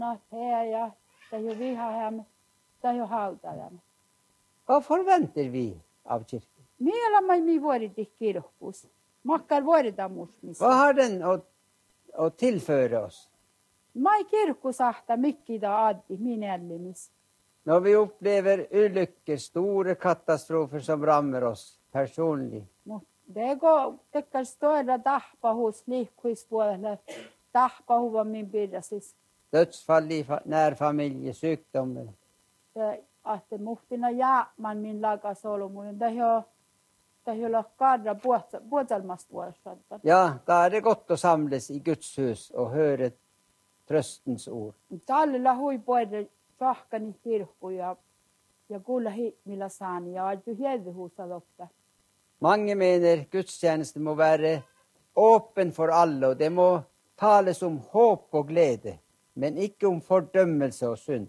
Ja, det er jo vi har her, det er jo hautajamme. Hva forventer vi av kirken? Mielämme mi vuorit kirkkus. Makkar vuoritaan musmissa. Hva har den å tilføre oss? Mai kirkkusahta mikki da addi min ellimis. Når vi opplever ulykker, store katastrofer som rammer oss personlig. Det går tekkar stora tahpahus liikkuispuolelle. Tahpahuva min pirrasis. Dødsfall i nær familie, sykdommer. Att muhtina jäämän min lagasolmuinen. Det ei ole kadra puotelmastuolesta. Ja, da er det godt å samles i Guds hus og høre trøstens ord. Tallilla huipuolelle sahkani kirkku ja kuulla millä saani ja altu hjelvihusa lopta. Mange mener gudstjeneste må være åpen for alle, og det må tales om håp og glede, men ikke om fordømmelse og synd.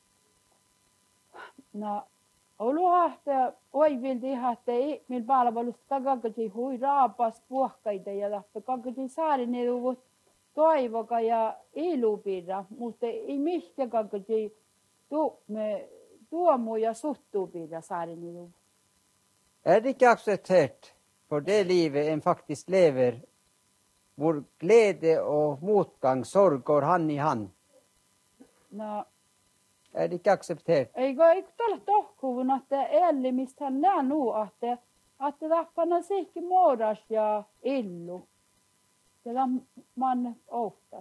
No, oluahte oivilti ihate mil palvelusta kakati hui raapas puhkaita ja tahto kakati saarineduvut toivoka ja ilupirra, mutta ei mihkä kakati tuomu ja suttupirra saarineduvut. Er det ikke akseptert for det livet en faktisk lever, hvor glede og motgang, sorg går hand i hand? No, er det ikke akseptert? Eikö tuolla tohkuvun, että ellimistä hän näe nu, että tappana sihki muodas ja illu. Ja man oftas.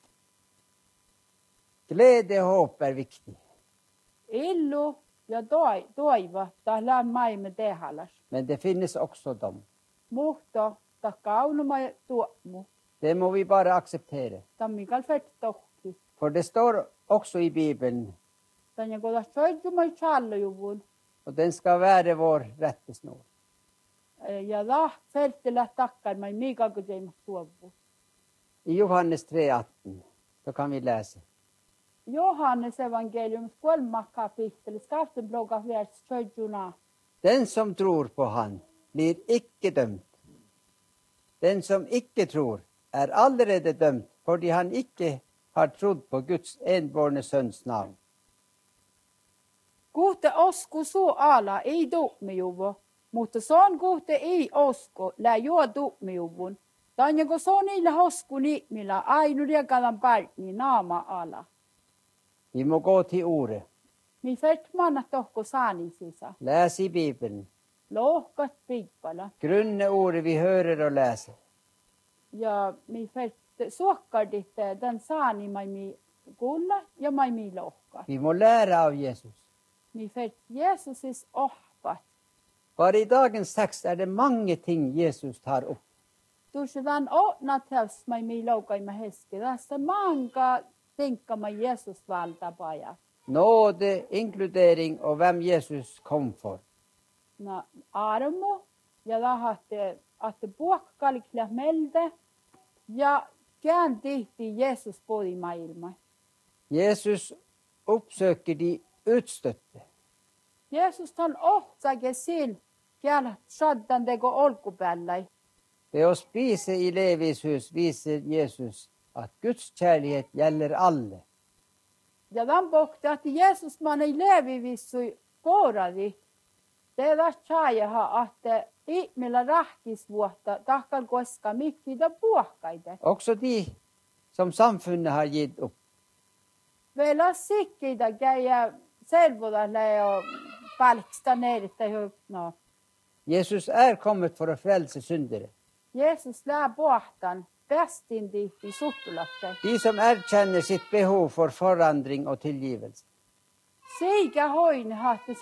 Glede og håp er viktig. Illu ja toiva, tai lään maimme tehalas. Men det finnes også dom. Muhto, ta kaunuma ja tuomu. Det må vi bare akseptere. Tammikal fett tohki. For det står også i Bibelen, og den skal være vår rettesnor. Ja da feltillä takkar mai mikä kuteimas tuovu. I Johannes 3:18 så kan vi lese. Johannes evangelium 3 kapittel, skaften bloga vers 17. Den som tror på han blir ikke dømt. Den som ikke tror er allerede dømt, fordi han ikke har trodd på Guds enbårne sønns navn. Kuhte osku suu ala ei du'mijuvo, mutta se on kuhte ei osku lää juo du'mijuvun. Tanjako se on niillä osku niimillä ainu riekalan pärtni naama ala. Vi må gå til ordet. Mi fett manna tohko saani sisa. Les i Bibelen. Lohkat piippala. Grunne ordet vi hører og leser. Ja mi fett suokkardit den saani mai mi kuulla ja mai mi lohkat. Vi må lære av Jesus. Mi fett Jesusis ohpat. Bare i dagens tekst er det mange ting Jesus tar opp. Tuossa vaan ootnathäys mai mi loukaima heske. Tässä manka tinkama Jesus valtapaja. Nåde, inkludering og hvem Jesus kom for. No, armo ja lahatte att puokkalikla melde ja kääntihti Jesus podi maailma. Jesus oppsøker de utstøtte. Jesus on ohtsake sil käällä saddan teko olkupäällä. Ved å spise i Levis hus viser Jesus at Guds kjærlighet gjelder alle. Ja tämän pohti, että Jesus man ei levi vissui poradi. Det var tjaajaha, että ihmillä rahkisvuotta tahkal koska mikki da puokkaita. Også de som samfunnet har gitt opp. Vielä sikkida käydä selvuudella ja palksta neerittä no. Jesus er kommet for å frelse syndere. Jesus lää pohtan pestin tihti suttulakse. De som erkjenner sitt behov for forandring og tilgivelse. Siikä hoin hahti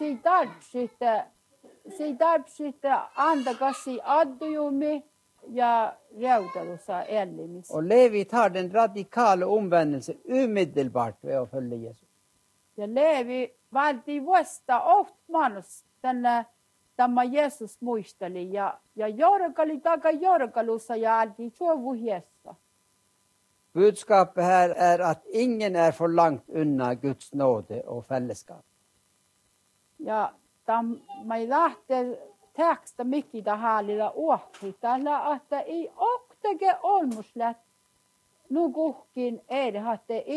si tarpsitte andakassi addujumi ja reutalussa ellimis. Og Levi tar den radikale omvendelse umiddelbart ved å følge Jesus. Ja Levi valti vuosta ohtmanus tänne tämä Jesus muisteli ja jorkali taka jorkalussa ja alti suovuhiessa. Budskapet her er at ingen er for langt unna Guds nåde og fellesskap. Ja tämä lähtee teksta mikki hallilla ohti tällä, että ei oktege olmuslet nukuhkin ei hatte